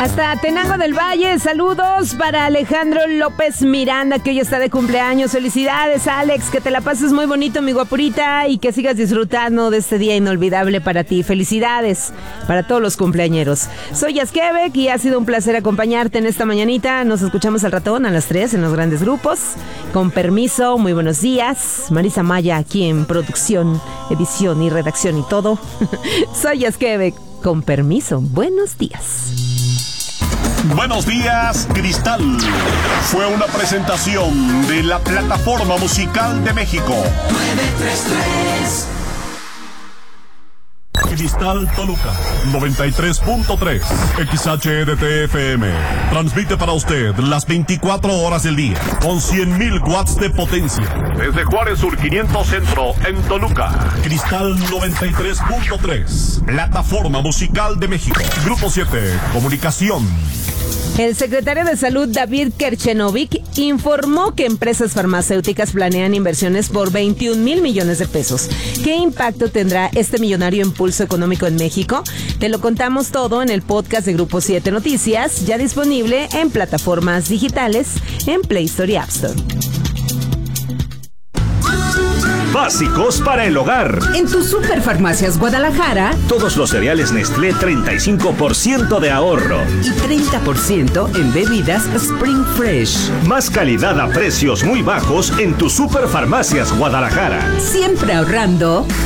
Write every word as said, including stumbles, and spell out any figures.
Hasta Tenango del Valle, saludos para Alejandro López Miranda, que hoy está de cumpleaños. Felicidades, Alex, que te la pases muy bonito, mi guapurita, y que sigas disfrutando de este día inolvidable para ti. Felicidades para todos los cumpleañeros. Soy Yazquebec y ha sido un placer acompañarte en esta mañanita. Nos escuchamos al ratón a las tres en los grandes grupos. Con permiso, muy buenos días. Marisa Maya aquí en producción, edición y redacción y todo. Soy Yazquebec. Con permiso, buenos días. Buenos días, Cristal. Fue una presentación de la Plataforma Musical de México. nueve tres tres. Cristal Toluca, noventa y tres punto tres, X H D T F M. Transmite para usted las veinticuatro horas del día, con cien mil watts de potencia. Desde Juárez Sur quinientos Centro, en Toluca. Cristal noventa y tres punto tres, Plataforma Musical de México. Grupo siete, Comunicación. El secretario de Salud, David Kerchenovic, informó que empresas farmacéuticas planean inversiones por veintiún mil millones de pesos. ¿Qué impacto tendrá este millonario impulso económico en México? Te lo contamos todo en el podcast de Grupo siete Noticias, ya disponible en plataformas digitales en Play Store y App Store. Básicos para el hogar. En tus Superfarmacias Guadalajara, todos los cereales Nestlé treinta y cinco por ciento de ahorro. Y treinta por ciento en bebidas Spring Fresh. Más calidad a precios muy bajos en tus Superfarmacias Guadalajara. Siempre ahorrando,